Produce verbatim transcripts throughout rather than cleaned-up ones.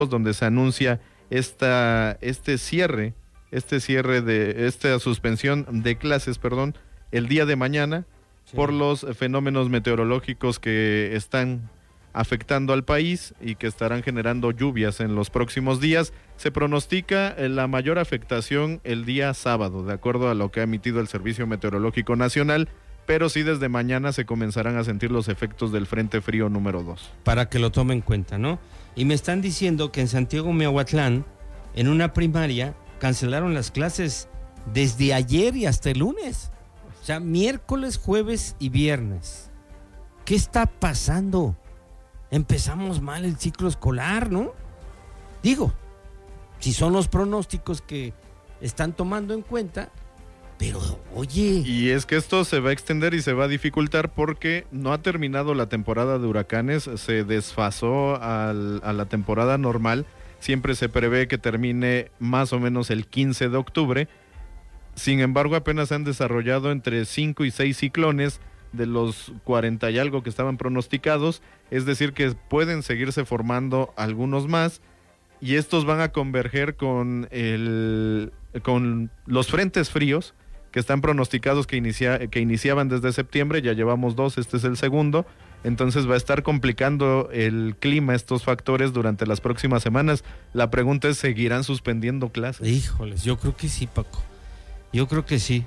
donde se anuncia esta, este cierre, este cierre de esta suspensión de clases, perdón, el día de mañana, sí, por los fenómenos meteorológicos que están afectando al país y que estarán generando lluvias en los próximos días. Se pronostica la mayor afectación el día sábado, de acuerdo a lo que ha emitido el Servicio Meteorológico Nacional, pero sí desde mañana se comenzarán a sentir los efectos del Frente Frío número dos. Para que lo tomen en cuenta, ¿no? Y me están diciendo que en Santiago Miahuatlán, en una primaria, cancelaron las clases desde ayer y hasta el lunes. O sea, miércoles, jueves y viernes. ¿Qué está pasando? Empezamos mal el ciclo escolar, ¿no? Digo, si son los pronósticos que están tomando en cuenta, pero oye... Y es que esto se va a extender y se va a dificultar porque no ha terminado la temporada de huracanes, se desfasó al, a la temporada normal, siempre se prevé que termine más o menos el quince de octubre, sin embargo apenas se han desarrollado entre cinco y seis ciclones de los cuarenta y algo que estaban pronosticados, es decir que pueden seguirse formando algunos más y estos van a converger con el con los frentes fríos que están pronosticados que inicia, que iniciaban desde septiembre, ya llevamos dos, este es el segundo, entonces va a estar complicando el clima estos factores durante las próximas semanas. La pregunta es, ¿seguirán suspendiendo clases? Híjoles, yo creo que sí, Paco, yo creo que sí,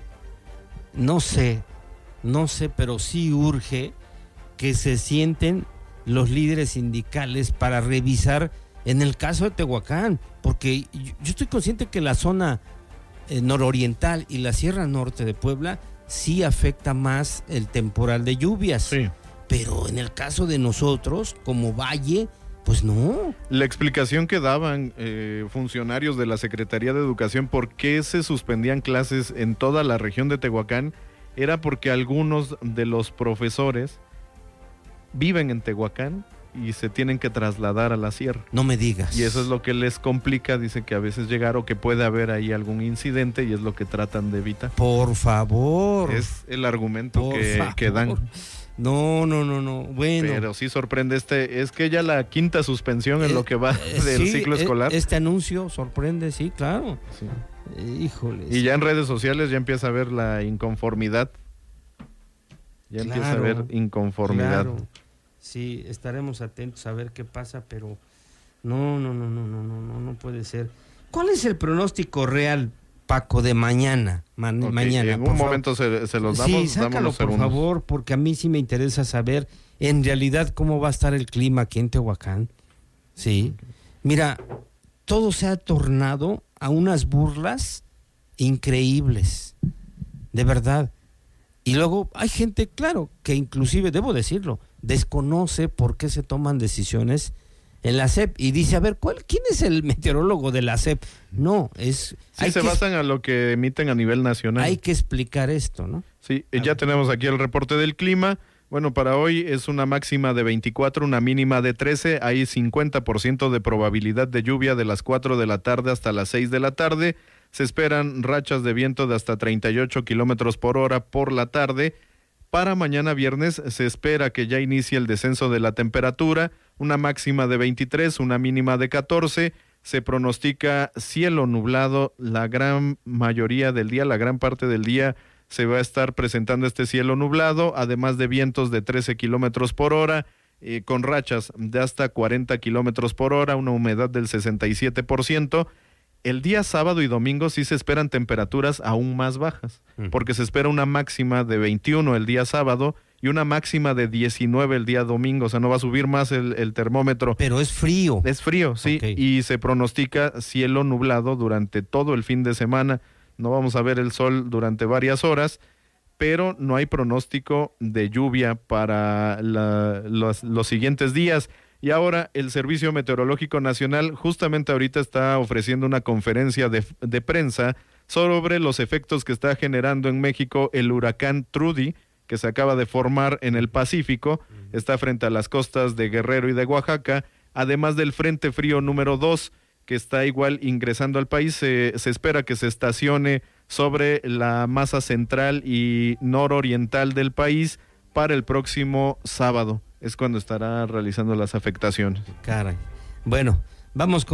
no sé, no sé, pero sí urge que se sienten los líderes sindicales para revisar en el caso de Tehuacán, porque yo, yo estoy consciente que la zona eh, nororiental y la Sierra Norte de Puebla sí afecta más el temporal de lluvias, sí, pero en el caso de nosotros, como valle, pues no. La explicación que daban eh, funcionarios de la Secretaría de Educación por qué se suspendían clases en toda la región de Tehuacán era porque algunos de los profesores viven en Tehuacán y se tienen que trasladar a la sierra. No me digas. Y eso es lo que les complica, dice que a veces llegar o que puede haber ahí algún incidente y es lo que tratan de evitar. Por favor. Es el argumento que, que dan. No, no, no, no, bueno. Pero sí sorprende este, es que ya la quinta suspensión en eh, lo que va eh, del sí, ciclo escolar. Este anuncio sorprende, sí, claro. Sí. Híjole. Y ya en redes sociales ya empieza a ver la inconformidad. Ya claro, empieza a ver inconformidad. Claro. Sí, estaremos atentos a ver qué pasa, pero no, no, no, no, no, no, no, no puede ser. ¿Cuál es el pronóstico real, Paco, de mañana? Man, okay, mañana. En un momento se, se los damos. Sí, sácalo, por segundos. favor, porque a mí sí me interesa saber en realidad cómo va a estar el clima aquí en Tehuacán. Sí. Okay. Mira, todo se ha tornado a unas burlas increíbles, de verdad. Y luego hay gente, claro, que inclusive, debo decirlo, desconoce por qué se toman decisiones en la S E P y dice, a ver, ¿cuál, ¿quién es el meteorólogo de la S E P? No, es... Sí, se que, basan a lo que emiten a nivel nacional. Hay que explicar esto, ¿no? Sí, a ya ver. Tenemos aquí el reporte del clima. Bueno, para hoy es una máxima de veinticuatro, una mínima de trece, hay cincuenta por ciento de probabilidad de lluvia de las cuatro de la tarde hasta las seis de la tarde, se esperan rachas de viento de hasta treinta y ocho kilómetros por hora por la tarde. Para mañana viernes se espera que ya inicie el descenso de la temperatura, una máxima de veintitrés, una mínima de catorce, se pronostica cielo nublado la gran mayoría del día, la gran parte del día se va a estar presentando este cielo nublado, además de vientos de trece kilómetros por hora, eh, con rachas de hasta cuarenta kilómetros por hora, una humedad del sesenta y siete por ciento. El día sábado y domingo sí se esperan temperaturas aún más bajas, uh-huh. porque se espera una máxima de veintiuno el día sábado y una máxima de diecinueve el día domingo, o sea, no va a subir más el, el termómetro. Pero es frío. Es frío, sí, okay. Y se pronostica cielo nublado durante todo el fin de semana. No vamos a ver el sol durante varias horas, pero no hay pronóstico de lluvia para la, los, los siguientes días. Y ahora el Servicio Meteorológico Nacional justamente ahorita está ofreciendo una conferencia de, de prensa sobre los efectos que está generando en México el huracán Trudy, que se acaba de formar en el Pacífico, está frente a las costas de Guerrero y de Oaxaca, además del Frente Frío número dos, que está igual ingresando al país. Se, se espera que se estacione sobre la masa central y nororiental del país para el próximo sábado. Es cuando estará realizando las afectaciones. Caray. Bueno, Vamos con